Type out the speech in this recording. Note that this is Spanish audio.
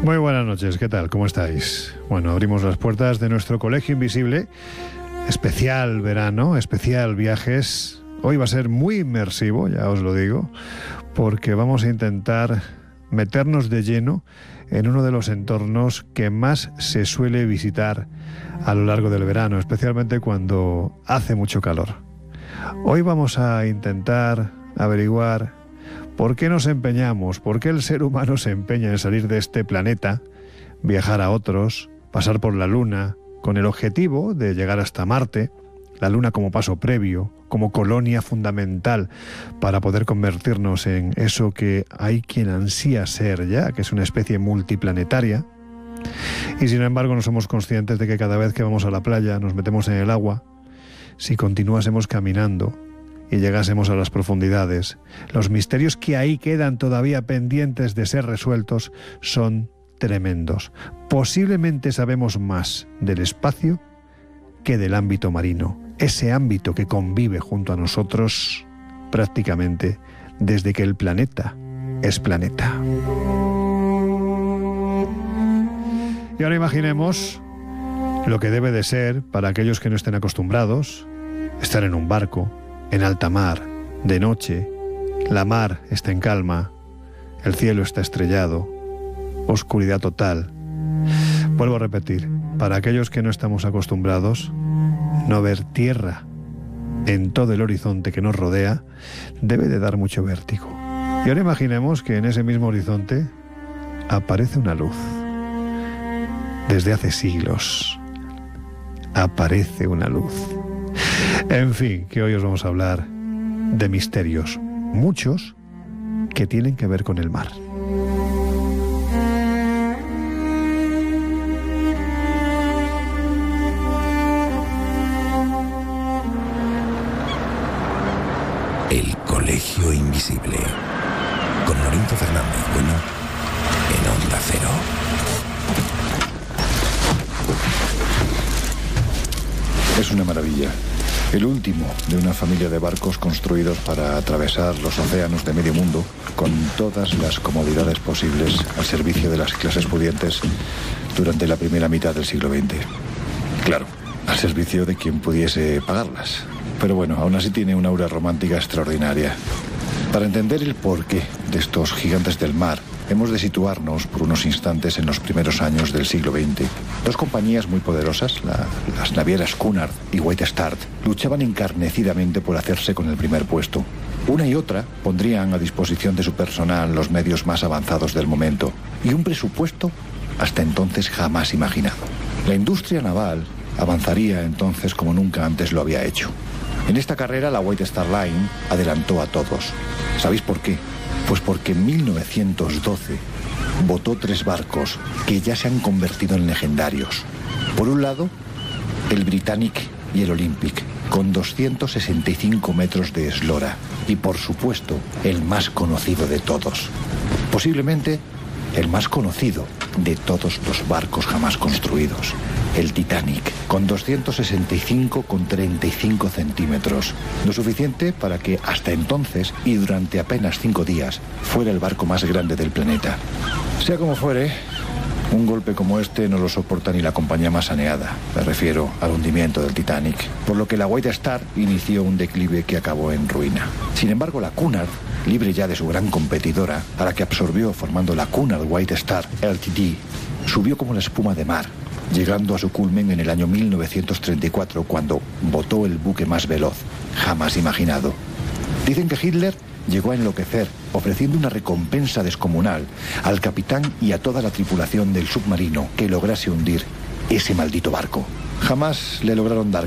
Muy buenas noches, ¿qué tal? ¿Cómo estáis? Bueno, abrimos las puertas de nuestro Colegio Invisible. Especial verano, especial viajes. Hoy va a ser muy inmersivo, ya os lo digo, porque vamos a intentar meternos de lleno en uno de los entornos que más se suele visitar a lo largo del verano, especialmente cuando hace mucho calor. Hoy vamos a intentar averiguar por qué nos empeñamos, por qué el ser humano se empeña en salir de este planeta, viajar a otros, pasar por la Luna, con el objetivo de llegar hasta Marte, la Luna como paso previo, como colonia fundamental para poder convertirnos en eso que hay quien ansía ser ya, que es una especie multiplanetaria. Y sin embargo no somos conscientes de que cada vez que vamos a la playa, nos metemos en el agua, si continuásemos caminando y llegásemos a las profundidades, los misterios que ahí quedan todavía pendientes de ser resueltos son tremendos. Posiblemente sabemos más del espacio que del ámbito marino, ese ámbito que convive junto a nosotros prácticamente desde que el planeta es planeta. Y ahora imaginemos lo que debe de ser, para aquellos que no estén acostumbrados, estar en un barco, en alta mar, de noche, la mar está en calma, el cielo está estrellado, oscuridad total. Vuelvo a repetir, para aquellos que no estamos acostumbrados, no ver tierra en todo el horizonte que nos rodea debe de dar mucho vértigo. Y ahora imaginemos que en ese mismo horizonte aparece una luz. Desde hace siglos aparece una luz. En fin, que hoy os vamos a hablar de misterios, muchos que tienen que ver con el mar. El Colegio Invisible, con Lorenzo Fernández Bueno, en Onda Cero. Es una maravilla. El último de una familia de barcos construidos para atravesar los océanos de medio mundo con todas las comodidades posibles al servicio de las clases pudientes durante la primera mitad del siglo XX. Claro, al servicio de quien pudiese pagarlas. Pero bueno, aún así tiene una aura romántica extraordinaria. Para entender el porqué de estos gigantes del mar, hemos de situarnos por unos instantes en los primeros años del siglo XX. Dos compañías muy poderosas, las navieras Cunard y White Star, luchaban encarnecidamente por hacerse con el primer puesto. Una y otra pondrían a disposición de su personal los medios más avanzados del momento y un presupuesto hasta entonces jamás imaginado. La industria naval avanzaría entonces como nunca antes lo había hecho. En esta carrera la White Star Line adelantó a todos. ¿Sabéis por qué? Pues porque en 1912 botó 3 barcos que ya se han convertido en legendarios. Por un lado, el Britannic y el Olympic, con 265 metros de eslora. Y por supuesto, el más conocido de todos. Posiblemente el más conocido de todos los barcos jamás construidos. El Titanic, con 265,35 centímetros. Lo suficiente para que hasta entonces, y durante apenas 5 días, fuera el barco más grande del planeta. Sea como fuere, un golpe como este no lo soporta ni la compañía más saneada. Me refiero al hundimiento del Titanic. Por lo que la White Star inició un declive que acabó en ruina. Sin embargo, la Cunard, libre ya de su gran competidora, a la que absorbió formando la Cunard White Star Ltd, subió como la espuma de mar, llegando a su culmen en el año 1934, cuando botó el buque más veloz jamás imaginado. Dicen que Hitler llegó a enloquecer, ofreciendo una recompensa descomunal al capitán y a toda la tripulación del submarino que lograse hundir ese maldito barco. Jamás le lograron dar